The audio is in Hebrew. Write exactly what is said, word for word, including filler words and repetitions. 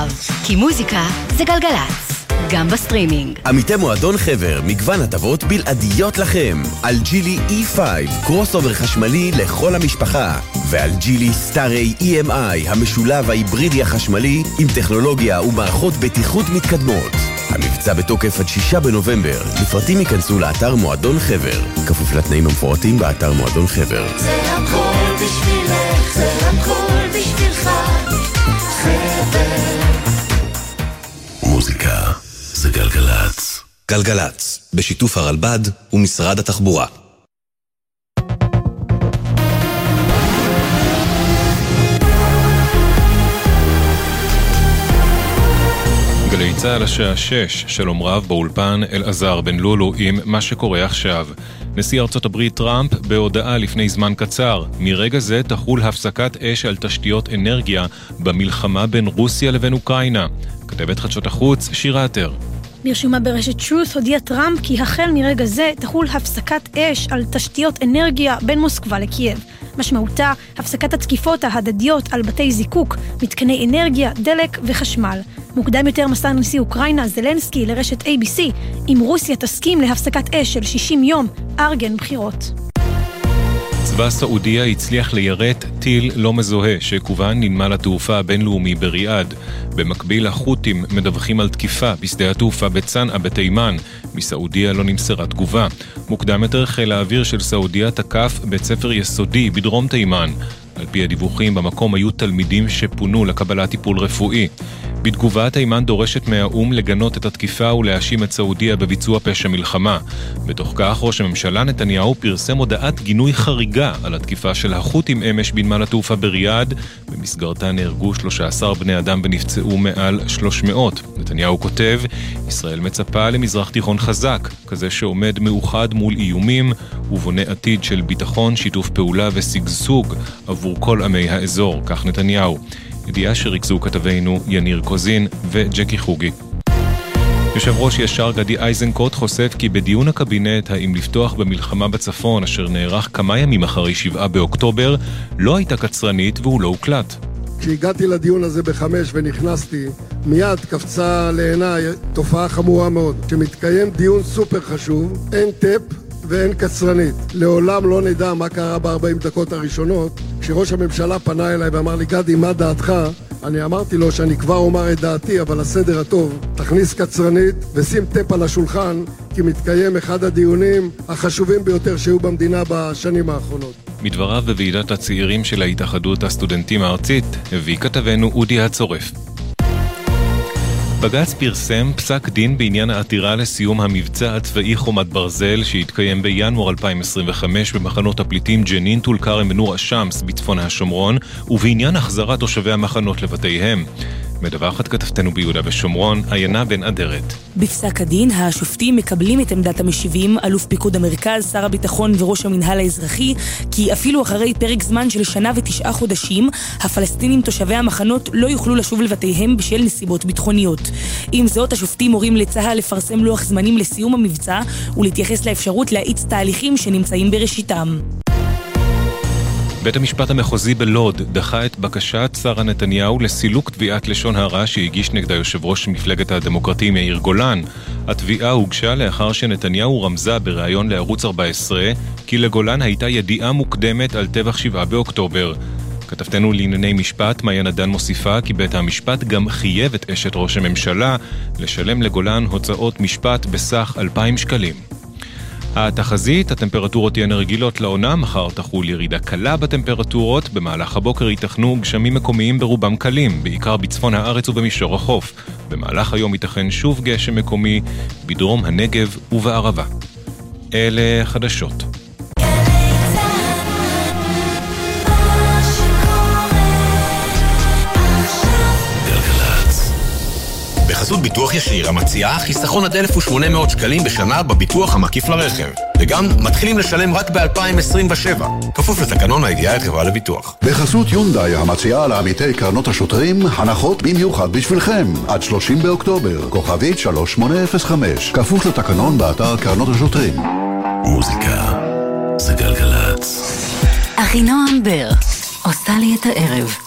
כי מוזיקה זה גלגלץ, גם בסטרימינג. עמיתי מועדון חבר, מגוון הטבות בלעדיות לכם. על ג'ילי אי פייב, קרוס אובר חשמלי לכל המשפחה. ועל ג'ילי סטארי אי אם איי, המשולב ההיברידי החשמלי עם טכנולוגיה ומערכות בטיחות מתקדמות. המבצע בתוקף עד שישה בנובמבר. לפרטים ייכנסו לאתר מועדון חבר. כפוף לתנאים המפורטים באתר מועדון חבר. זה הכל בשבילך, זה הכל בשבילך, חבר. מוזיקה זה גלגלץ. גלגלץ, בשיתוף הרלב"ד ומשרד התחבורה. גלי צהל השעה שש, שלום רב באולפן אלעזר בן לולו עם מה שקורה עכשיו. נשיא ארצות הברית טראמפ בהודעה לפני זמן קצר, מרגע זה תחול הפסקת אש על תשתיות אנרגיה במלחמה בין רוסיה לבין אוקראינה. כתבת חדשות החוץ שירה עטר. ברשומה ברשת טרוס הודיע טראמפ כי החל מרגע זה תחול הפסקת אש על תשתיות אנרגיה בין מוסקבה לקייב. משמעותה הפסקת התקיפות ההדדיות על בתי זיקוק, מתקני אנרגיה, דלק וחשמל. מוקדם יותר מסר נשיא אוקראינה זלנסקי לרשת איי בי סי, אם רוסיה תסכים להפסקת אש של שישים יום, ארגן בחירות. צבא סעודיה הצליח ליירט טיל לא מזוהה שכוון לנמל התעופה הבינלאומי בריאד. במקביל החות'ים מדווחים על תקיפה בשדה התעופה בצנעה בתימן. מסעודיה לא נמסרה תגובה. מוקדם יותר חיל האוויר של סעודיה תקף בית ספר יסודי בדרום תימן. על פי הדיווחים במקום היו תלמידים שפונו לקבלת טיפול רפואי. בתגובה תימן דורשת מהאום לגנות את התקיפה ולהאשים את סעודיה בביצוע פשע מלחמה. בתוך כך ראש הממשלה נתניהו פרסם הודעת גינוי חריגה על התקיפה של החות'ים אמש בנמל התעופה בריאד. במסגרתה נהרגו שלושה עשר בני אדם ונפצעו מעל שלוש מאות. נתניהו כותב, ישראל מצפה למזרח תיכון חזק, כזה שעומד מאוחד מול איומים ובונה עתיד של ביטחון, שיתוף פעולה וסגסוג עבור כל עמי האזור, כך נתניהו. ידיעה שריכזו כתבינו יניר קוזין וג'קי חוגי. יושב ראש ישר גדי איזנקוט חושף כי בדיון הקבינט האם לפתוח במלחמה בצפון אשר נערך כמה ימים אחרי שבעה באוקטובר לא הייתה קצרנית והוא לא הוקלט. כשהגעתי לדיון הזה בחמש ונכנסתי, מיד קפצה לעיניי תופעה חמורה מאוד. כשמתקיים דיון סופר חשוב, אין טפ ואין קצרנית. לעולם לא נדע מה קרה ב-ארבעים דקות הראשונות. כשראש הממשלה פנה אליי ואמר לי, גדי, מה דעתך? אני אמרתי לו שאני כבר אומר את דעתי, אבל הסדר הטוב, תכניס קצרנית ושים טפ על השולחן, כי מתקיים אחד הדיונים החשובים ביותר שהיו במדינה בשנים האחרונות. מדבריו בוועידת הצעירים של ההתאחדות הסטודנטים הארצית, הביא כתבנו אודי הצורף. בג"ץ פרסם פסק דין בעניין העתירה לסיום המבצע הצבאי חומת ברזל שהתקיים בינואר אלפיים עשרים וחמש במחנות הפליטים ג'נין, טול כרם ונור א-שמס בצפון השומרון, ובעניין החזרת תושבי המחנות לבתיהם. מדווחת כתבתנו ביהודה ושומרון, עיינה בן אדרת. בפסק הדין, השופטים מקבלים את עמדת המשיבים, אלוף פיקוד המרכז, שר הביטחון וראש המנהל האזרחי, כי אפילו אחרי פרק זמן של שנה ותשעה חודשים, הפלסטינים תושבי המחנות לא יוכלו לשוב לבתיהם בשל נסיבות ביטחוניות. עם זאת, השופטים מורים לצה"ל לפרסם לוח זמנים לסיום המבצע, ולהתייחס לאפשרות להאיץ תהליכים שנמצאים בראשיתם. בית המשפט המחוזי בלוד דחה את בקשת שרה נתניהו לסילוק תביעת לשון הרע שהגיש נגד היושב ראש מפלגת הדמוקרטים יאיר גולן. התביעה הוגשה לאחר שנתניהו רמזה בריאיון לערוץ ארבע עשרה כי לגולן הייתה ידיעה מוקדמת על טבח שבעה באוקטובר. כתבתנו לענייני משפט מעיין עדן מוסיפה כי בית המשפט גם חייב את אשת ראש הממשלה לשלם לגולן הוצאות משפט בסך אלפיים שקלים. התחזית, הטמפרטורות תהיינה רגילות לעונה, מחר תחול ירידה קלה בטמפרטורות, במהלך הבוקר ייתכנו גשמים מקומיים ברובם קלים, בעיקר בצפון הארץ ובמישור החוף. במהלך היום ייתכן שוב גשם מקומי בדרום הנגב ובערבה. אלה חדשות. בחסות ביטוח ישיר המציעה חיסכון עד אלף ושמונה מאות שקלים בשנה בביטוח המקיף לרכב. וגם מתחילים לשלם רק ב-אלפיים עשרים ושבע. כפוף לתקנון הידיעה חברה לביטוח. בחסות יונדאי המציעה לעמיתי קרנות השוטרים הנחות במיוחד בשבילכם. עד שלושים באוקטובר. כוכבית שלוש שמונה אפס חמש. כפוף לתקנון באתר קרנות השוטרים. מוזיקה זה גלגלץ. אחינועם בר עושה לי את הערב.